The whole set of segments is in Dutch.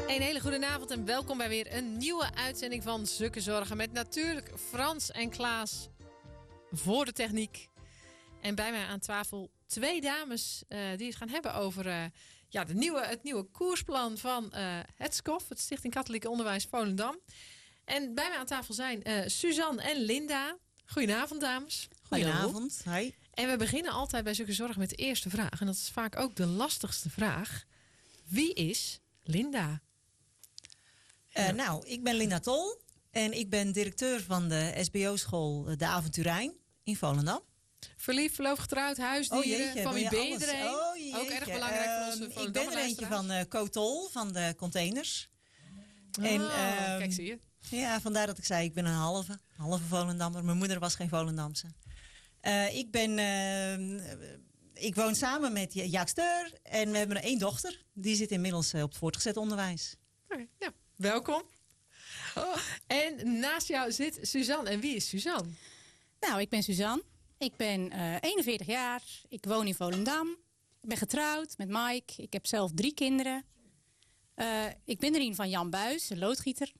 Een hele goede avond en welkom bij weer een nieuwe uitzending van Zukke Zorgen. Met natuurlijk Frans en Klaas voor de techniek. En bij mij aan tafel twee dames die het gaan hebben over het nieuwe koersplan van het SCOF, het Stichting Katholiek Onderwijs Volendam. En bij mij aan tafel zijn Suzanne en Linda. Goedenavond, dames. Goedenavond. Hi. En we beginnen altijd bij Zukke Zorgen met de eerste vraag. En dat is vaak ook de lastigste vraag. Wie is Linda? Ik ben Linda Tol en ik ben directeur van de SBO-school De Avonturijn in Volendam. Verliefd, verloofd, getrouwd, huisdieren, van wie ben je er een? Ook erg belangrijk voor onze Volendam. Ik ben er eentje van Cotol, van de containers. Kijk, zie je. Ja, vandaar dat ik zei, ik ben een halve Volendammer. Mijn moeder was geen Volendamse. Ik woon samen met Jaak Steur en we hebben er één dochter. Die zit inmiddels op het voortgezet onderwijs. Okay, ja. Welkom. En naast jou zit Suzanne. En wie is Suzanne? Nou, ik ben Suzanne. Ik ben 41 jaar. Ik woon in Volendam. Ik ben getrouwd met Mike. Ik heb zelf 3 kinderen. Ik ben er een van Jan Buis, een loodgieter.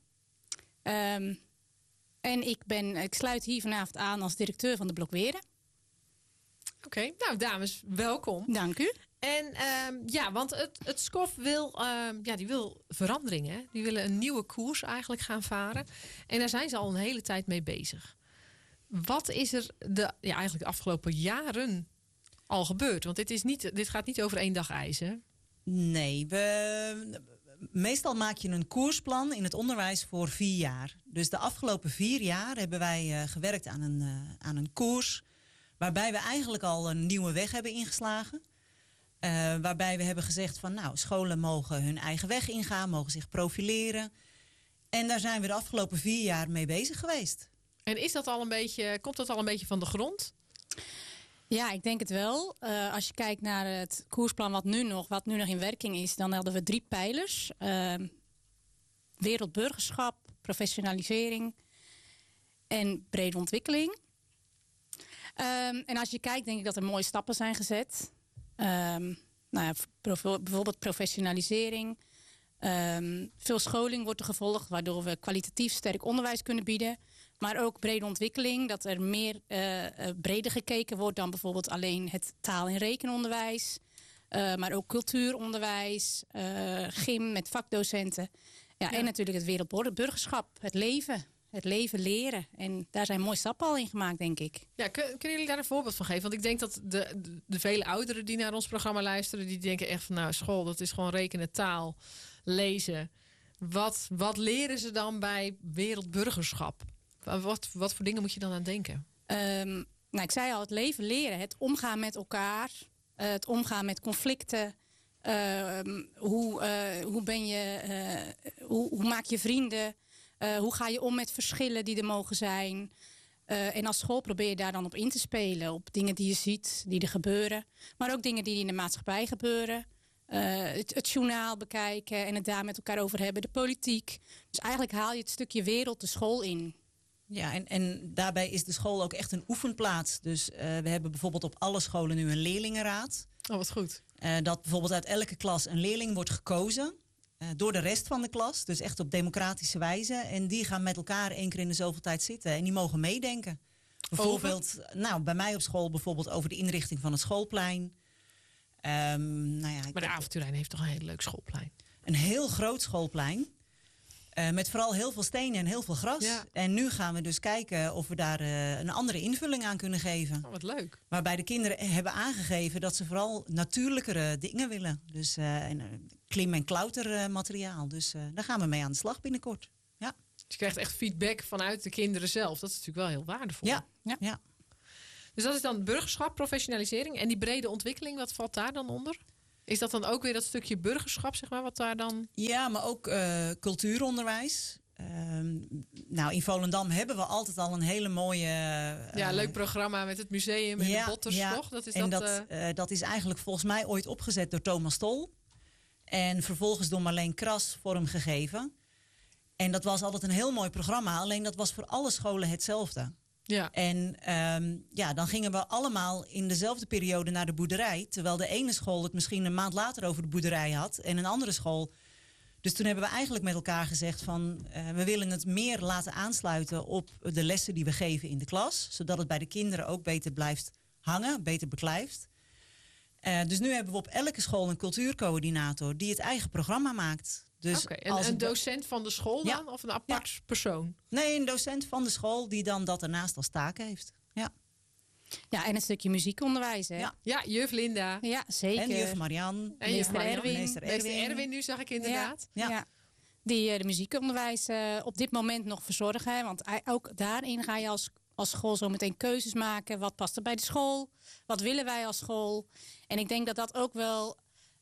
En ik sluit hier vanavond aan als directeur van de Blokweren. Oké, nou dames, welkom. Dank u. En want het SCOF wil verandering. Hè? Die willen een nieuwe koers eigenlijk gaan varen. En daar zijn ze al een hele tijd mee bezig. Wat is er eigenlijk de afgelopen jaren al gebeurd? Want dit gaat niet over 1 dag ijs, hè? Nee, meestal maak je een koersplan in het onderwijs voor 4 jaar. Dus de afgelopen 4 jaar hebben wij gewerkt aan een koers, waarbij we eigenlijk al een nieuwe weg hebben ingeslagen. Waarbij we hebben gezegd van scholen mogen hun eigen weg ingaan, mogen zich profileren. En daar zijn we de afgelopen 4 jaar mee bezig geweest. En komt dat al een beetje van de grond? Ja, ik denk het wel. Als je kijkt naar het koersplan wat nu nog in werking is, dan hadden we 3 pijlers. Wereldburgerschap, professionalisering en brede ontwikkeling. En als je kijkt, denk ik dat er mooie stappen zijn gezet. Bijvoorbeeld professionalisering. Veel scholing wordt er gevolgd, waardoor we kwalitatief sterk onderwijs kunnen bieden. Maar ook brede ontwikkeling, dat er meer breder gekeken wordt dan bijvoorbeeld alleen het taal- en rekenonderwijs. Maar ook cultuuronderwijs, gym met vakdocenten. Ja. En natuurlijk het wereldburgerschap, het leven leren. En daar zijn mooie stappen al in gemaakt, denk ik. Ja, kunnen jullie daar een voorbeeld van geven? Want ik denk dat de vele ouderen die naar ons programma luisteren, die denken echt van school, dat is gewoon rekenen, taal, lezen. Wat leren ze dan bij wereldburgerschap? Wat voor dingen moet je dan aan denken? Ik zei al, het leven leren, het omgaan met elkaar, het omgaan met conflicten. Hoe maak je vrienden? Hoe ga je om met verschillen die er mogen zijn? En als school probeer je daar dan op in te spelen. Op dingen die je ziet, die er gebeuren. Maar ook dingen die in de maatschappij gebeuren. Het journaal bekijken en het daar met elkaar over hebben. De politiek. Dus eigenlijk haal je het stukje wereld de school in. Ja, en daarbij is de school ook echt een oefenplaats. Dus we hebben bijvoorbeeld op alle scholen nu een leerlingenraad. Oh, wat goed. Dat bijvoorbeeld uit elke klas een leerling wordt gekozen door de rest van de klas. Dus echt op democratische wijze. En die gaan met elkaar 1 keer in de zoveel tijd zitten. En die mogen meedenken. Bijvoorbeeld, bij mij op school bijvoorbeeld over de inrichting van het schoolplein. Maar de Avonturijn heeft toch een heel leuk schoolplein? Een heel groot schoolplein. Met vooral heel veel stenen en heel veel gras. Ja. En nu gaan we dus kijken of we daar een andere invulling aan kunnen geven. Oh, wat leuk. Waarbij de kinderen hebben aangegeven dat ze vooral natuurlijkere dingen willen. Dus klim- en klautermateriaal. Dus daar gaan we mee aan de slag binnenkort. Ja. Dus je krijgt echt feedback vanuit de kinderen zelf. Dat is natuurlijk wel heel waardevol. Ja. Dus dat is dan burgerschap, professionalisering. En die brede ontwikkeling, wat valt daar dan onder? Is dat dan ook weer dat stukje burgerschap, zeg maar, wat daar dan... Ja, maar ook cultuuronderwijs. In Volendam hebben we altijd al een hele mooie... leuk programma met het museum en de botters, toch? Dat is eigenlijk volgens mij ooit opgezet door Thomas Tol. En vervolgens door Marleen Kras vormgegeven. En dat was altijd een heel mooi programma. Alleen dat was voor alle scholen hetzelfde. Ja. En dan gingen we allemaal in dezelfde periode naar de boerderij. Terwijl de ene school het misschien een maand later over de boerderij had. En een andere school Dus toen hebben we eigenlijk met elkaar gezegd van we willen het meer laten aansluiten op de lessen die we geven in de klas. Zodat het bij de kinderen ook beter blijft hangen, beter beklijft. Dus nu hebben we op elke school een cultuurcoördinator die het eigen programma maakt. Dus en een docent van de school dan? Of een apart persoon? Nee, een docent van de school die dan dat ernaast als taak heeft. Ja. Ja, en een stukje muziekonderwijs, hè? Ja, juf Linda. Ja, zeker. En juf Marianne. En juf Erwin. Meester Erwin nu zag ik inderdaad. Ja. Die de muziekonderwijs op dit moment nog verzorgen. Hè, want ook daarin ga je als school zo meteen keuzes maken. Wat past er bij de school? Wat willen wij als school? En ik denk dat dat ook wel...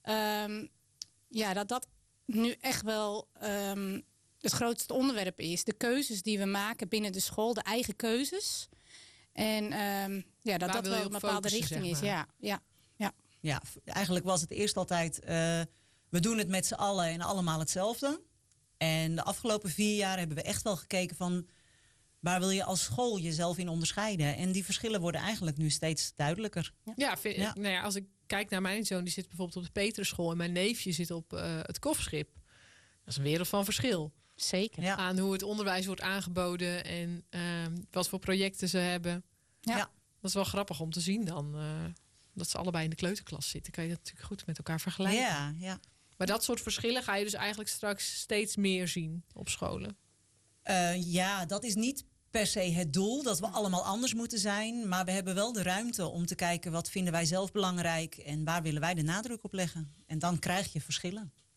dat nu echt wel het grootste onderwerp is. De keuzes die we maken binnen de school. De eigen keuzes. En dat wel een bepaalde richting is. Ja, eigenlijk was het eerst altijd... we doen het met z'n allen en allemaal hetzelfde. En de afgelopen 4 jaar hebben we echt wel gekeken van... waar wil je als school jezelf in onderscheiden? En die verschillen worden eigenlijk nu steeds duidelijker. Als ik kijk naar mijn zoon, die zit bijvoorbeeld op de Peterschool... en mijn neefje zit op het Kofferschip. Dat is een wereld van verschil. Zeker. Ja. Aan hoe het onderwijs wordt aangeboden en wat voor projecten ze hebben. Ja. Dat is wel grappig om te zien dan. Dat ze allebei in de kleuterklas zitten. Kan je dat natuurlijk goed met elkaar vergelijken. Ja. Maar dat soort verschillen ga je dus eigenlijk straks steeds meer zien op scholen. Dat is niet per se het doel dat we allemaal anders moeten zijn. Maar we hebben wel de ruimte om te kijken wat vinden wij zelf belangrijk. En waar willen wij de nadruk op leggen. En dan krijg je verschillen.